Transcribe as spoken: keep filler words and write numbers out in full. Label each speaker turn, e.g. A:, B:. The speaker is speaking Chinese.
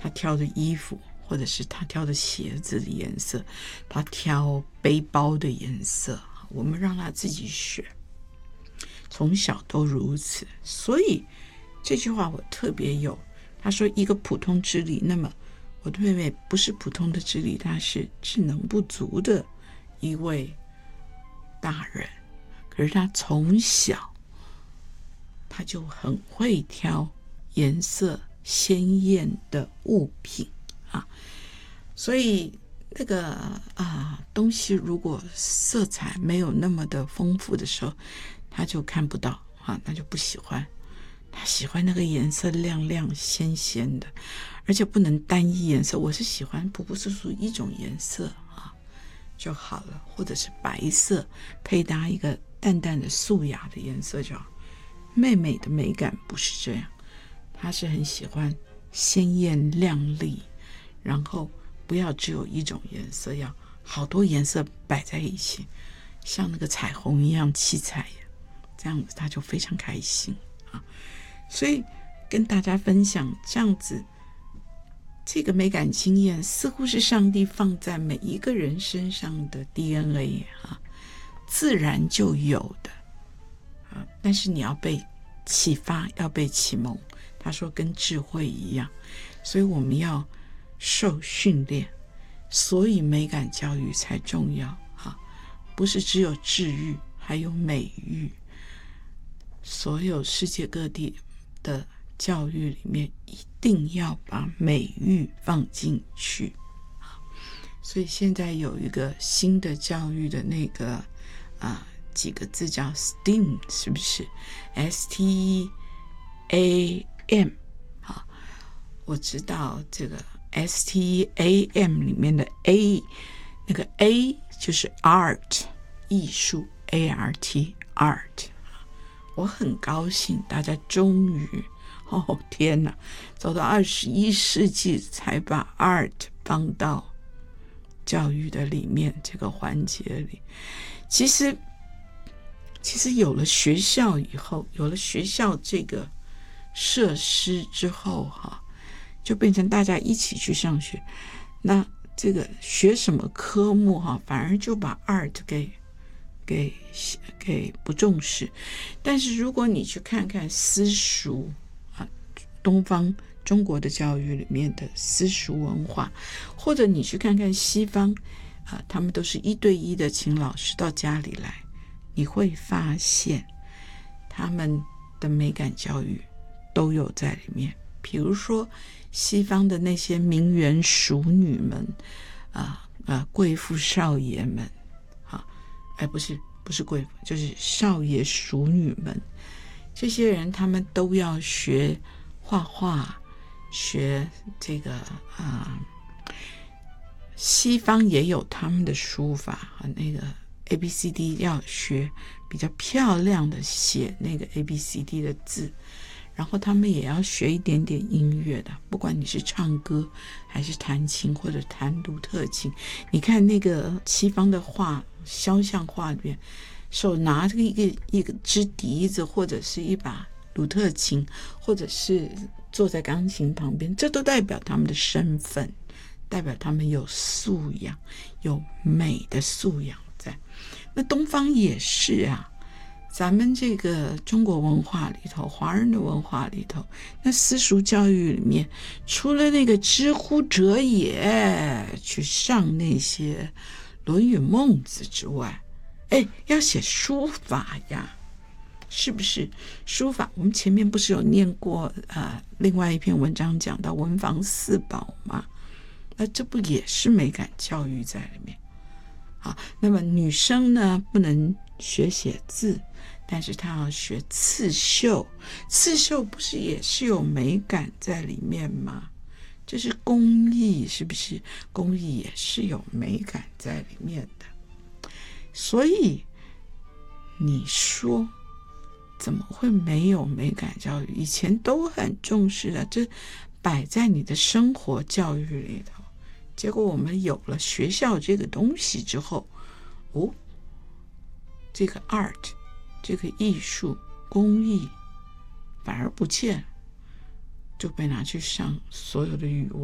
A: 他挑的衣服，或者是他挑的鞋子的颜色，他挑背包的颜色，我们让他自己选，从小都如此。所以这句话我特别有，他说一个普通之理，那么我的妹妹不是普通的智力，她是智能不足的一位大人，可是她从小她就很会挑颜色鲜艳的物品啊，所以那个啊东西如果色彩没有那么的丰富的时候，她就看不到啊，那就不喜欢。她喜欢那个颜色亮亮鲜鲜的，而且不能单一颜色，我是喜欢朴朴素素一种颜色啊就好了，或者是白色配搭一个淡淡的素雅的颜色就好。妹妹的美感不是这样，她是很喜欢鲜艳亮丽，然后不要只有一种颜色，要好多颜色摆在一起，像那个彩虹一样七彩，这样子她就非常开心啊。所以跟大家分享这样子，这个美感经验似乎是上帝放在每一个人身上的 D N A 啊，自然就有的啊，但是你要被启发，要被启蒙。他说跟智慧一样，所以我们要受训练，所以美感教育才重要啊，不是只有治愈，还有美育。所有世界各地的教育里面一定要把美育放进去，所以现在有一个新的教育的那个啊几个字叫 S T E A M， 是不是 S T A M 啊？我知道这个 S T A M 里面的 A， 那个 A 就是 Art 艺术 A R T Art， 我很高兴大家终于哦天哪，走到二十一世纪才把 art 放到教育的里面这个环节里。其实其实有了学校以后，有了学校这个设施之后哈，就变成大家一起去上学，那这个学什么科目哈，反而就把 art 给给给不重视。但是如果你去看看私塾啊，东方中国的教育里面的私塾文化，或者你去看看西方啊，他们都是一对一的请老师到家里来，你会发现他们的美感教育都有在里面。比如说西方的那些名媛淑女们啊啊，贵妇少爷们啊，哎，不是不是贵妇，就是少爷淑女们，这些人他们都要学画画，学这个啊，西方也有他们的书法，那个 A B C D 要学比较漂亮的写那个 A B C D 的字，然后他们也要学一点点音乐的，不管你是唱歌还是弹琴或者弹鲁特琴。你看那个西方的画，肖像画里面，手拿着一个一个支笛子，或者是一把鲁特琴，或者是坐在钢琴旁边，这都代表他们的身份，代表他们有素养，有美的素养在。那东方也是啊，咱们这个中国文化里头，华人的文化里头，那私塾教育里面，除了那个知乎者也去上那些论语孟子之外，哎，要写书法呀，是不是？书法我们前面不是有念过呃，另外一篇文章讲到文房四宝吗？那这不也是美感教育在里面？好，那么女生呢，不能学写字，但是她要学刺绣，刺绣不是也是有美感在里面吗？这是工艺，是不是？工艺也是有美感在里面的。所以你说怎么会没有美感教育？以前都很重视的，这摆在你的生活教育里头。结果我们有了学校这个东西之后，哦，这个 art， 这个艺术工艺反而不见，就被拿去上所有的语文。